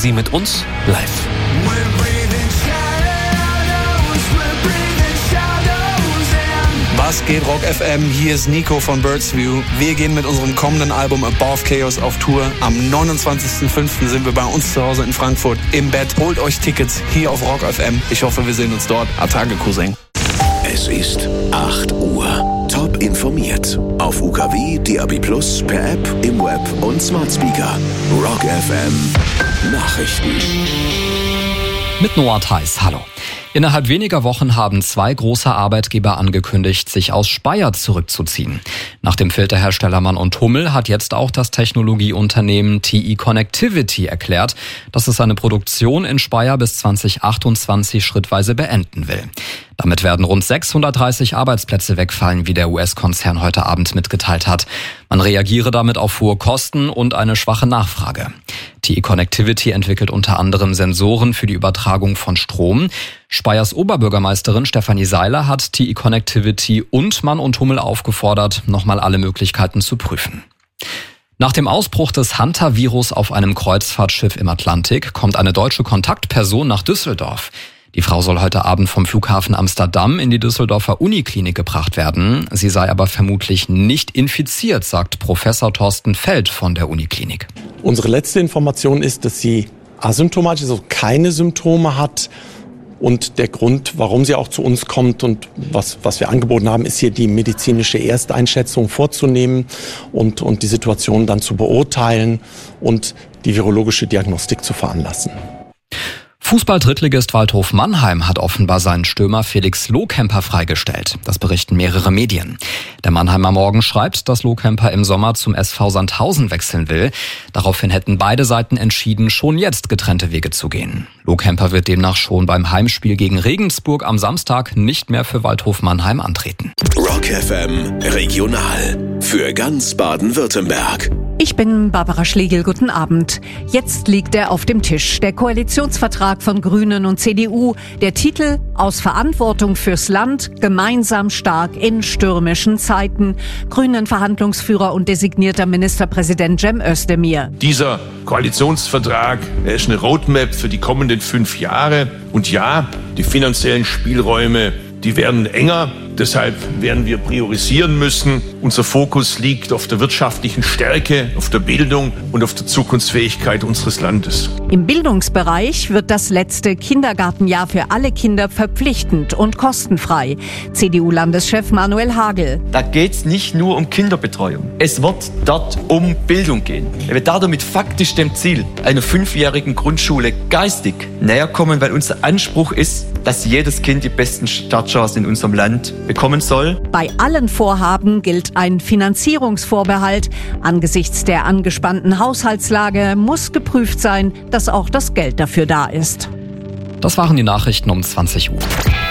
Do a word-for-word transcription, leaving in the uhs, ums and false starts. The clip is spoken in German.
Sie mit uns live. Was geht, Rock F M? Hier ist Nico von Birds View. Wir gehen mit unserem kommenden Album Above Chaos auf Tour. Am neunundzwanzigsten fünften sind wir bei uns zu Hause in Frankfurt im Bett. Holt euch Tickets hier auf Rock F M. Ich hoffe, wir sehen uns dort. Atage, Cousin. Es ist acht Uhr. Top informiert. Auf U K W, D A B plus, per App, im Web und Smart Speaker. Rock F M Nachrichten. Mit Noah Theis, hallo. Innerhalb weniger Wochen haben zwei große Arbeitgeber angekündigt, sich aus Speyer zurückzuziehen. Nach dem Filterhersteller Mann und Hummel hat jetzt auch das Technologieunternehmen T E Connectivity erklärt, dass es seine Produktion in Speyer bis zwanzig achtundzwanzig schrittweise beenden will. Damit werden rund sechshundertdreißig Arbeitsplätze wegfallen, wie der U S-Konzern heute Abend mitgeteilt hat. Man reagiere damit auf hohe Kosten und eine schwache Nachfrage. T E Connectivity entwickelt unter anderem Sensoren für die Übertragung von Strom. Speyers Oberbürgermeisterin Stefanie Seiler hat T E Connectivity und Mann und Hummel aufgefordert, nochmal alle Möglichkeiten zu prüfen. Nach dem Ausbruch des Hunter-Virus auf einem Kreuzfahrtschiff im Atlantik kommt eine deutsche Kontaktperson nach Düsseldorf. Die Frau soll heute Abend vom Flughafen Amsterdam in die Düsseldorfer Uniklinik gebracht werden. Sie sei aber vermutlich nicht infiziert, sagt Professor Thorsten Feld von der Uniklinik. Unsere letzte Information ist, dass sie asymptomatisch, also keine Symptome hat. Und der Grund, warum sie auch zu uns kommt und was, was wir angeboten haben, ist hier die medizinische Ersteinschätzung vorzunehmen und, und die Situation dann zu beurteilen und die virologische Diagnostik zu veranlassen. Fußball-Drittligist Waldhof Mannheim hat offenbar seinen Stürmer Felix Lohkemper freigestellt. Das berichten mehrere Medien. Der Mannheimer Morgen schreibt, dass Lohkemper im Sommer zum S V Sandhausen wechseln will. Daraufhin hätten beide Seiten entschieden, schon jetzt getrennte Wege zu gehen. Lohkemper wird demnach schon beim Heimspiel gegen Regensburg am Samstag nicht mehr für Waldhof Mannheim antreten. Rock F M Regional für ganz Baden-Württemberg. Ich bin Barbara Schlegel, guten Abend. Jetzt liegt er auf dem Tisch, der Koalitionsvertrag von Grünen und C D U. Der Titel: Aus Verantwortung fürs Land, gemeinsam stark in stürmischen Zeiten. Grünen Verhandlungsführer und designierter Ministerpräsident Cem Özdemir. Dieser Koalitionsvertrag, er ist eine Roadmap für die kommenden fünf Jahre. Und ja, die finanziellen Spielräume, die werden enger. Deshalb werden wir priorisieren müssen. Unser Fokus liegt auf der wirtschaftlichen Stärke, auf der Bildung und auf der Zukunftsfähigkeit unseres Landes. Im Bildungsbereich wird das letzte Kindergartenjahr für alle Kinder verpflichtend und kostenfrei. C D U-Landeschef Manuel Hagel. Da geht es nicht nur um Kinderbetreuung. Es wird dort um Bildung gehen. Er wird damit faktisch dem Ziel einer fünfjährigen Grundschule geistig näher kommen, weil unser Anspruch ist, dass jedes Kind die besten Startchancen in unserem Land bekommen soll. Bei allen Vorhaben gilt ein Finanzierungsvorbehalt. Angesichts der angespannten Haushaltslage muss geprüft sein, dass auch das Geld dafür da ist. Das waren die Nachrichten um zwanzig Uhr.